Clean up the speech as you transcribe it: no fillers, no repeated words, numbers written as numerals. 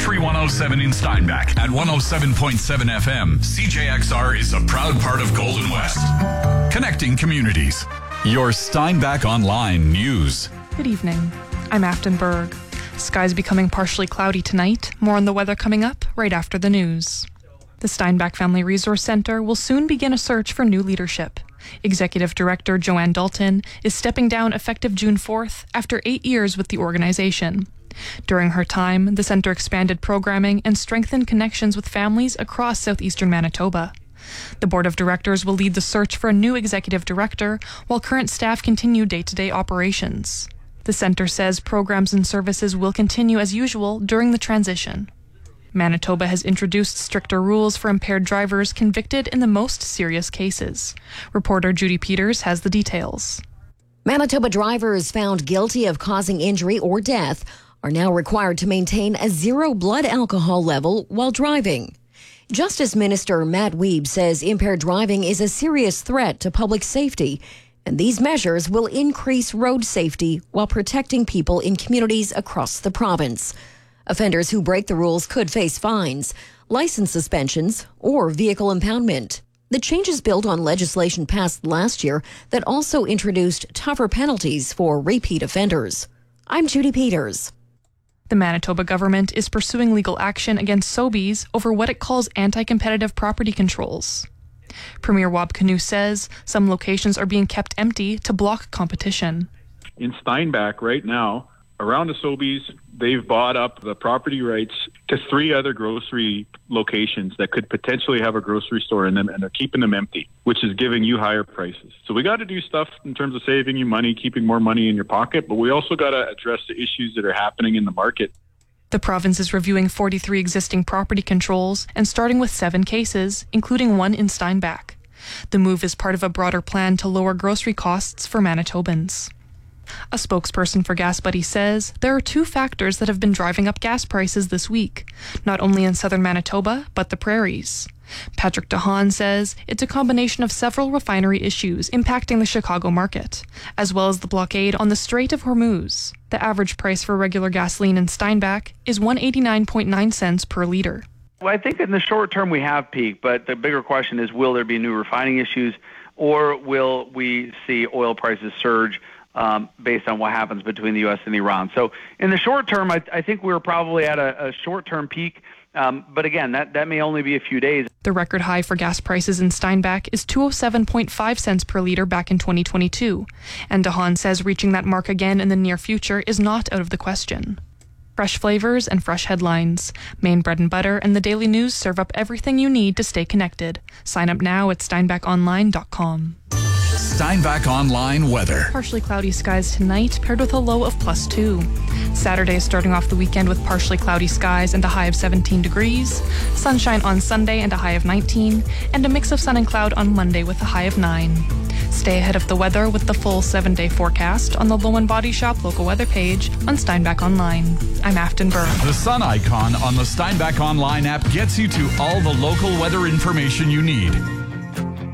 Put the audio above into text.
Country 107 in Steinbach at 107.7 FM. CJXR is a proud part of Golden West. Connecting communities. Your Steinbach Online News. Good evening. I'm Afton Berg. Skies becoming partially cloudy tonight. More on the weather coming up right after the news. The Steinbach Family Resource Center will soon begin a search for new leadership. Executive Director Joanne Dalton is stepping down effective June 4th after 8 years with the organization. During her time, the center expanded programming and strengthened connections with families across southeastern Manitoba. The board of directors will lead the search for a new executive director while current staff continue day-to-day operations. The center says programs and services will continue as usual during the transition. Manitoba has introduced stricter rules for impaired drivers convicted in the most serious cases. Reporter Judy Peters has the details. Manitoba drivers found guilty of causing injury or death are now required to maintain a 0 blood alcohol level while driving. Justice Minister Matt Wiebe says impaired driving is a serious threat to public safety, and these measures will increase road safety while protecting people in communities across the province. Offenders who break the rules could face fines, license suspensions, or vehicle impoundment. The changes build on legislation passed last year that also introduced tougher penalties for repeat offenders. I'm Judy Peters. The Manitoba government is pursuing legal action against Sobeys over what it calls anti-competitive property controls. Premier Wab Kinew says some locations are being kept empty to block competition. In Steinbach right now, around the Sobeys, they've bought up the property rights to 3 other grocery locations that could potentially have a grocery store in them, and they're keeping them empty, which is giving you higher prices. So we got to do stuff in terms of saving you money, keeping more money in your pocket, but we also got to address the issues that are happening in the market. The province is reviewing 43 existing property controls and starting with 7 cases, including one in Steinbach. The move is part of a broader plan to lower grocery costs for Manitobans. A spokesperson for GasBuddy says there are 2 factors that have been driving up gas prices this week, not only in southern Manitoba, but the prairies. Patrick DeHaan says it's a combination of several refinery issues impacting the Chicago market, as well as the blockade on the Strait of Hormuz. The average price for regular gasoline in Steinbach is 189.9 cents per liter. Well, I think in the short term we have peaked, but the bigger question is, will there be new refining issues, or will we see oil prices surge based on what happens between the U.S. and Iran? So in the short term, I think we're probably at a short-term peak. But again, that may only be a few days. The record high for gas prices in Steinbach is 207.5 cents per liter back in 2022. And DeHaan says reaching that mark again in the near future is not out of the question. Fresh flavors and fresh headlines. Maine Bread and Butter and the Daily News serve up everything you need to stay connected. Sign up now at steinbachonline.com. Steinbach Online weather. Partially cloudy skies tonight, paired with a low of +2. Saturday is starting off the weekend with partially cloudy skies and a high of 17 degrees. Sunshine on Sunday and a high of 19. And a mix of sun and cloud on Monday with a high of 9. Stay ahead of the weather with the full 7-day forecast on the Low & Body Shop local weather page on Steinbach Online. I'm Afton Berg. The sun icon on the Steinbach Online app gets you to all the local weather information you need.